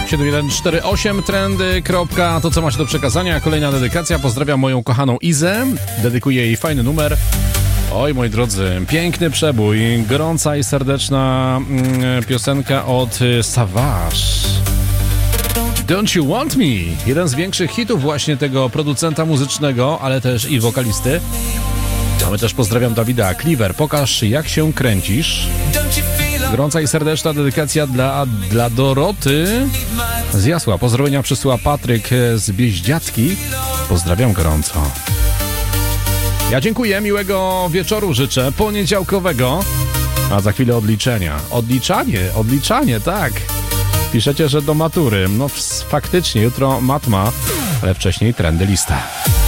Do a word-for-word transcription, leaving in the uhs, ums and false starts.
siedem jeden cztery osiem trendy. To, co macie do przekazania. Kolejna dedykacja. Pozdrawiam moją kochaną Izę. Dedykuję jej fajny numer. Oj, moi drodzy, piękny przebój. Gorąca i serdeczna mm, piosenka od Savage. Don't You Want Me? Jeden z większych hitów właśnie tego producenta muzycznego, ale też i wokalisty. Mamy też pozdrawiam Dawida Cleaver. Pokaż, jak się kręcisz. Gorąca i serdeczna dedykacja dla, dla Doroty z Jasła. Pozdrowienia przysyła Patryk z Bieździacki. Pozdrawiam gorąco. Ja dziękuję, miłego wieczoru życzę, poniedziałkowego, a za chwilę odliczenia. Odliczanie, odliczanie, tak. Piszecie, że do matury. No faktycznie, jutro matma, ale wcześniej trendy lista.